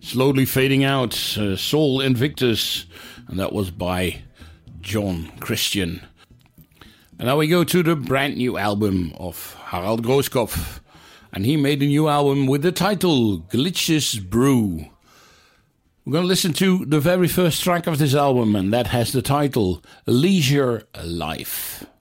slowly fading out, Sol Invictus, and that was by John Christian. And now we go to the brand new album of Harald Grooskopf, and he made a new album with the title Glitches Brew. We're going to listen to the very first track of this album, and that has the title Leisure Life.